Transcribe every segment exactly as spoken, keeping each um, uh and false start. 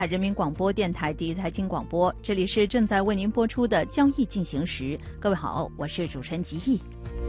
人民广播电台第一财经广播，这里是正在为您播出的交易进行时。各位好，我是主持人吉毅。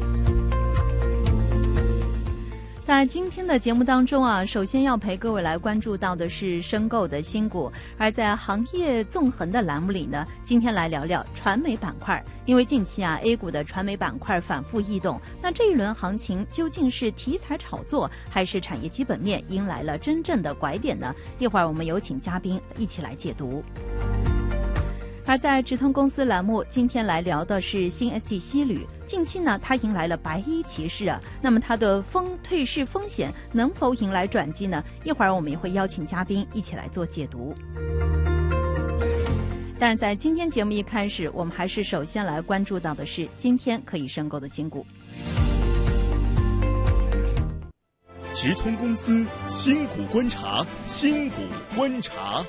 在今天的节目当中啊，首先要陪各位来关注到的是申购的新股，而在行业纵横的栏目里呢，今天来聊聊传媒板块。因为近期啊 A 股的传媒板块反复异动，那这一轮行情究竟是题材炒作，还是产业基本面迎来了真正的拐点呢？一会儿我们有请嘉宾一起来解读。而在直通公司栏目，今天来聊的是新 S T 西旅。近期呢，它迎来了白衣骑士啊，那么它的风退市风险能否迎来转机呢？一会儿我们也会邀请嘉宾一起来做解读。但是在今天节目一开始，我们还是首先来关注到的是今天可以申购的新股。 直通公司新股观察，新股观察。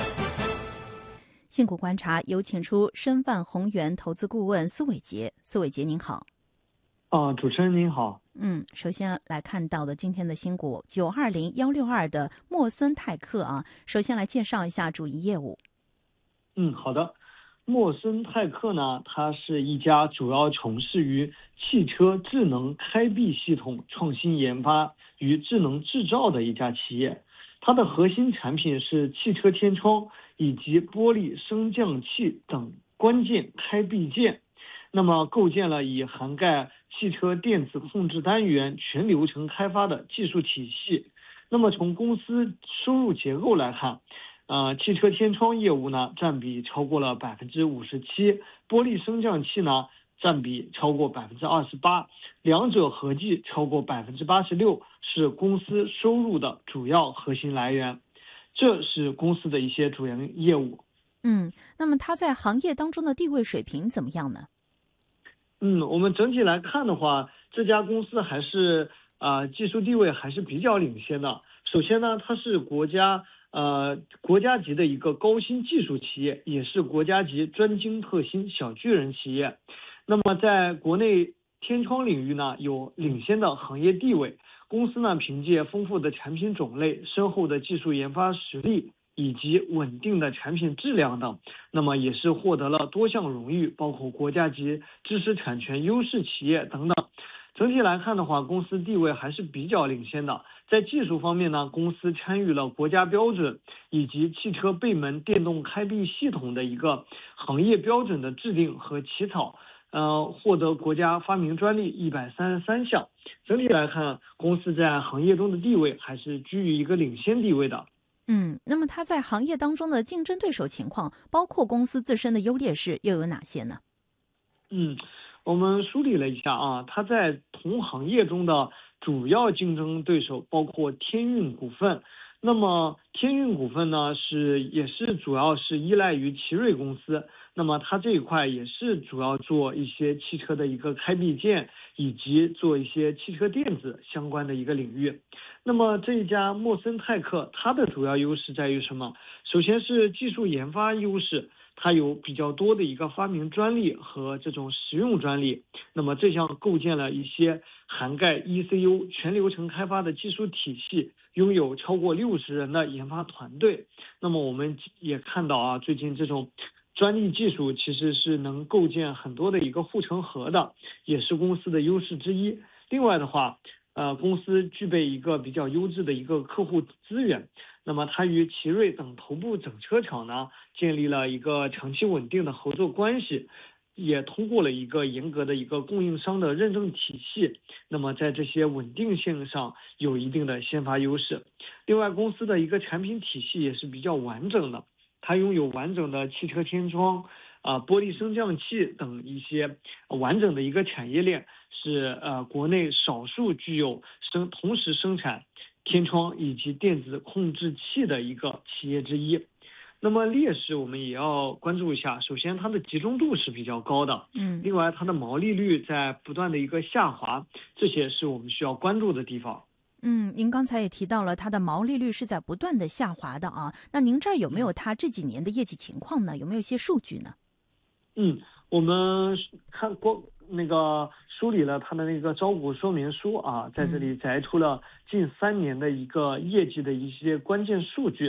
新股观察有请出申万宏源投资顾问司伟杰。司伟杰您好。 啊、呃，主持人您好。 嗯，首先来看到的今天的新股九二零一六二的默森泰克啊，首先来介绍一下主营业务。 嗯，好的。默森泰克呢，它是一家主要从事于汽车智能开闭系统创新研发与智能制造的一家企业。它的核心产品是汽车天窗以及玻璃升降器等关键开闭件，那么构建了以涵盖汽车电子控制单元全流程开发的技术体系。那么从公司收入结构来看，呃，汽车天窗业务呢占比超过了百分之五十七，玻璃升降器呢占比超过百分之二十八，两者合计超过百分之八十六，是公司收入的主要核心来源。这是公司的一些主营业务。 嗯，那么它在行业当中的地位水平怎么样呢？ 嗯，我们整体来看的话，这家公司还是啊、呃、技术地位还是比较领先的。首先呢，它是国家呃国家级的一个高新技术企业，也是国家级专精特新小巨人企业。那么在国内天窗领域呢，有领先的行业地位。公司呢，凭借丰富的产品种类、深厚的技术研发实力以及稳定的产品质量等，那么也是获得了多项荣誉，包括国家级知识产权优势企业等等。整体来看的话，公司地位还是比较领先的。在技术方面呢，公司参与了国家标准以及汽车背门电动开闭系统的一个行业标准的制定和起草。呃，获得国家发明专利一百三十三项。整体来看，公司在行业中的地位还是居于一个领先地位的。 嗯，那么它在行业当中的竞争对手情况，包括公司自身的优劣势又有哪些呢？ 嗯，我们梳理了一下啊，它在同行业中的主要竞争对手包括天运股份。那么天运股份呢，是也是主要是依赖于奇瑞公司。那么它这一块也是主要做一些汽车的一个开闭件，以及做一些汽车电子相关的一个领域。那么这一家默森泰克，它的主要优势在于什么？首先是技术研发优势，它有比较多的一个发明专利和这种实用专利。那么这项构建了一些涵盖 E C U 全流程开发的技术体系，拥有超过六十人的研发团队。那么我们也看到啊，最近这种专利技术其实是能构建很多的一个护城河的，也是公司的优势之一。另外的话，呃，公司具备一个比较优质的一个客户资源。那么它与奇瑞等头部整车厂呢，建立了一个长期稳定的合作关系，也通过了一个严格的一个供应商的认证体系。那么在这些稳定性上有一定的先发优势。另外，公司的一个产品体系也是比较完整的。它拥有完整的汽车天窗、啊、呃、玻璃升降器等一些完整的一个产业链，是呃国内少数具有生同时生产天窗以及电子控制器的一个企业之一。那么劣势我们也要关注一下，首先它的集中度是比较高的， 嗯， 另外它的毛利率在不断的一个下滑，这些是我们需要关注的地方。 嗯，您刚才也提到了它的毛利率是在不断的下滑的啊，那您这儿有没有它这几年的业绩情况呢？有没有一些数据呢？ 嗯，我们看过那个梳理了它的那个招股说明书啊，在这里摘出了近三年的一个业绩的一些关键数据。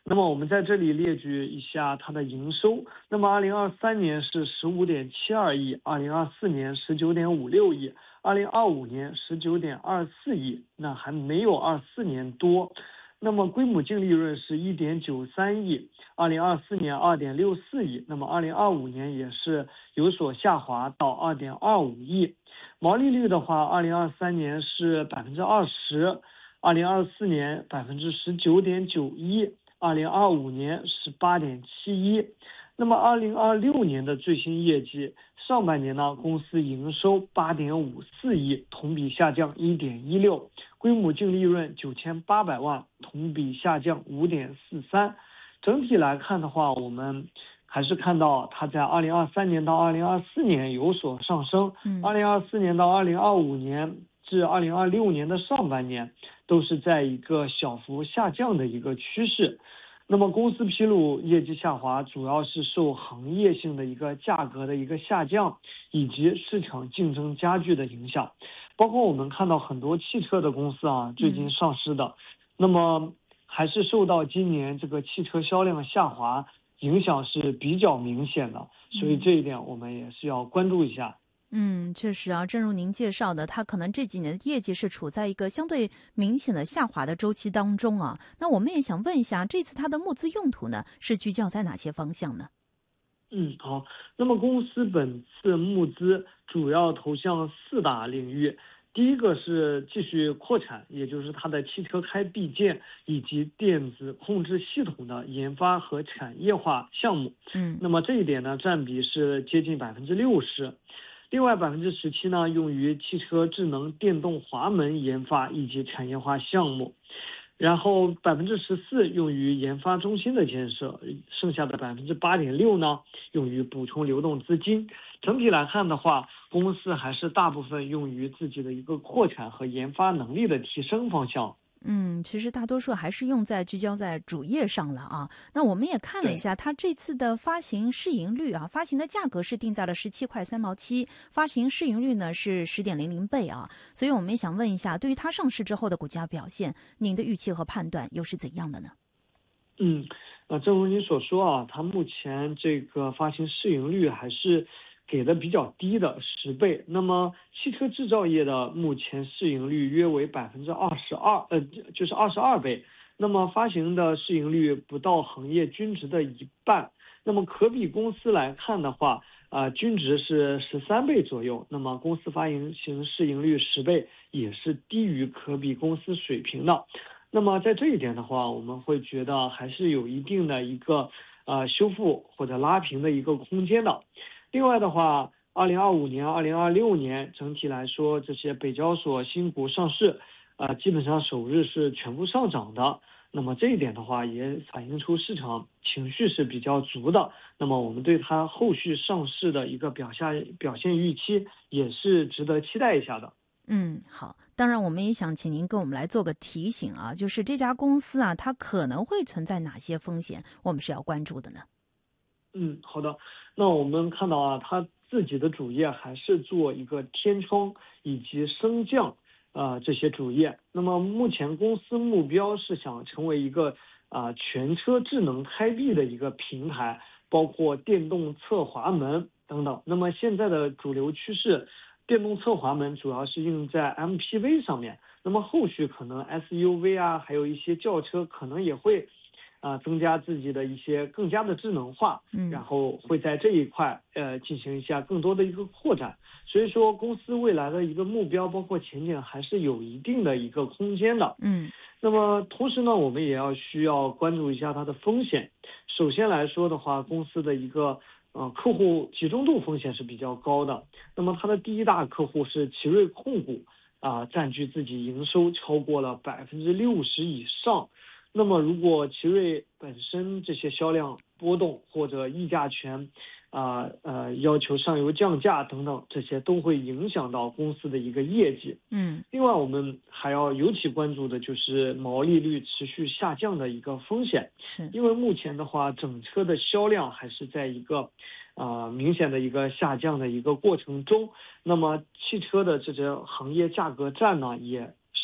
那么我们在这里列举一下它的营收。那么二零二三年是十五点七二亿，二零二四年十九点五六亿，二零二五年十九点二四亿，那还没有二四年多。那么归母净利润是一点九三亿，二零二四年二点六四亿，那么二零二五年也是有所下滑到二点二五亿。毛利率的话，二零二三年是百分之二十，二零二四年百分之十九点九一，二零二五年十八点七一。那么二零二六年的最新业绩，上半年呢，公司营收八点五四亿，同比下降一点一六，归母净利润九千八百万，同比下降五点四三。整体来看的话，我们还是看到它在二零二三年到二零二四年有所上升，二零二四年到二零二五年至二零二六年的上半年都是在一个小幅下降的一个趋势。那么公司披露业绩下滑主要是受行业性的一个价格的一个下降以及市场竞争加剧的影响，包括我们看到很多汽车的公司啊，最近上市的，那么还是受到今年这个汽车销量下滑影响是比较明显的，所以这一点我们也是要关注一下。 嗯，确实啊，正如您介绍的，它可能这几年的业绩是处在一个相对明显的下滑的周期当中啊。那我们也想问一下，这次它的募资用途呢，是聚焦在哪些方向呢？ 嗯，好，那么公司本次募资主要投向四大领域。第一个是继续扩产，也就是它的汽车开闭件以及电子控制系统的研发和产业化项目。 嗯， 那么这一点呢，占比是接近百分之六十。另外百分之十七呢，用于汽车智能电动滑门研发以及产业化项目，然后百分之十四用于研发中心的建设，剩下的百分之八点六呢，用于补充流动资金。整体来看的话，公司还是大部分用于自己的一个扩产和研发能力的提升方向。 嗯，其实大多数还是用在聚焦在主业上了啊。那我们也看了一下，它这次的发行市盈率啊，发行的价格是定在了十七块三毛七，发行市盈率呢是十点零零倍啊。所以我们也想问一下，对于它上市之后的股价表现，您的预期和判断又是怎样的呢？ 嗯，呃，正如您所说啊，它目前这个发行市盈率还是给的比较低的十倍，那么汽车制造业的目前市盈率约为百分之二十二，呃，就是二十二倍，那么发行的市盈率不到行业均值的一半，那么可比公司来看的话，啊、呃，均值是十三倍左右，那么公司发行市盈率十倍也是低于可比公司水平的，那么在这一点的话，我们会觉得还是有一定的一个呃修复或者拉平的一个空间的。另外的话，二零二五年、二零二六年整体来说，这些北交所新股上市，呃，基本上首日是全部上涨的。那么这一点的话，也反映出市场情绪是比较足的。那么我们对它后续上市的一个表现表现预期，也是值得期待一下的。 嗯，好。当然，我们也想请您跟我们来做个提醒啊，就是这家公司啊，它可能会存在哪些风险，我们是要关注的呢？ 嗯，好的。那我们看到啊，它自己的主业还是做一个天窗以及升降，呃这些主业。那么目前公司目标是想成为一个啊、呃、全车智能开闭的一个平台，包括电动侧滑门等等。那么现在的主流趋势，电动侧滑门主要是用在 M P V 上面，那么后续可能 S U V 啊，还有一些轿车可能也会啊、呃，增加自己的一些更加的智能化， 嗯， 然后会在这一块呃进行一下更多的一个扩展。所以说，公司未来的一个目标包括前景还是有一定的一个空间的。 嗯， 那么同时呢，我们也要需要关注一下它的风险。首先来说的话，公司的一个呃客户集中度风险是比较高的。那么它的第一大客户是奇瑞控股啊、呃，占据自己营收超过了百分之六十以上。那么如果奇瑞本身这些销量波动或者议价权啊 呃, 呃要求上游降价等等，这些都会影响到公司的一个业绩。 嗯， 另外我们还要尤其关注的就是毛利率持续下降的一个风险。 是因为目前的话，整车的销量还是在一个啊、呃、明显的一个下降的一个过程中，那么汽车的这些行业价格战呢也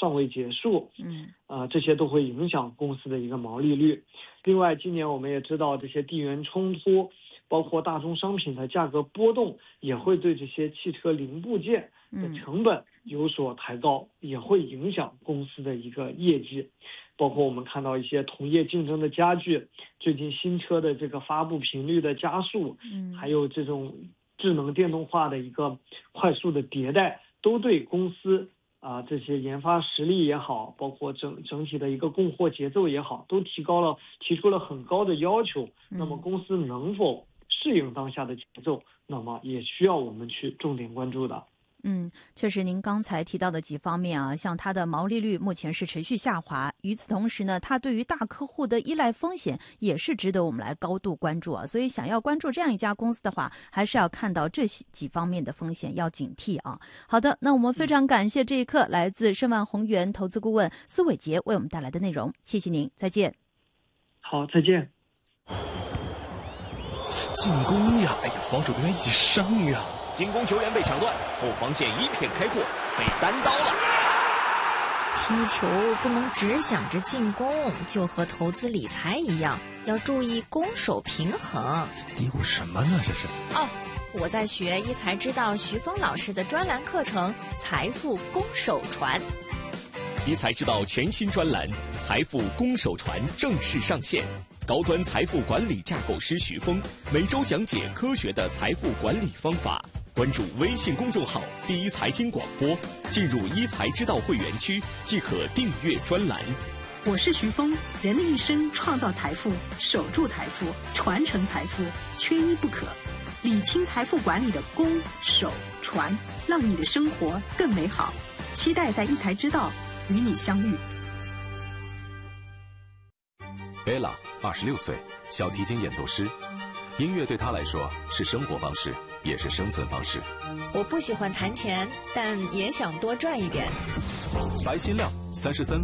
尚未结束， 嗯， 呃，这些都会影响公司的一个毛利率。另外，今年我们也知道这些地缘冲突，包括大宗商品的价格波动，也会对这些汽车零部件的成本有所抬高，也会影响公司的一个业绩。包括我们看到一些同业竞争的加剧，最近新车的这个发布频率的加速， 嗯， 还有这种智能电动化的一个快速的迭代，都对公司啊、呃、这些研发实力也好，包括整整体的一个供货节奏也好，都提高了提出了很高的要求。那么公司能否适应当下的节奏，那么也需要我们去重点关注的。 嗯，确实，您刚才提到的几方面啊，像它的毛利率目前是持续下滑，与此同时呢，它对于大客户的依赖风险也是值得我们来高度关注啊。所以，想要关注这样一家公司的话，还是要看到这几方面的风险，要警惕啊。好的，那我们非常感谢这一刻来自盛万宏源投资顾问司伟杰为我们带来的内容，谢谢您，再见。 好，再见。 进攻呀！哎呀，防守队员一起上呀！ 进攻球员被抢断，后防线一片开阔，被单刀了。 踢球不能只想着进攻，就和投资理财一样，要注意攻守平衡。 嘀咕什么呢？这是？ 哦，我在学一才知道徐峰老师的专栏课程《财富攻守传》。 一才知道全新专栏《财富攻守传》正式上线。高端财富管理架构师徐峰每周讲解科学的财富管理方法。关注微信公众号“第一财经广播”，进入一财知道会员区即可订阅专栏。 我是徐峰，人的一生创造财富、守住财富、传承财富，缺一不可。理清财富管理的攻、守、传，让你的生活更美好。期待在一财知道与你相遇。 Ella 二十六岁，小提琴演奏师。音乐对她来说是生活方式，也是生存方式。 我不喜欢弹钱，但也想多赚一点。 白新亮，三十三。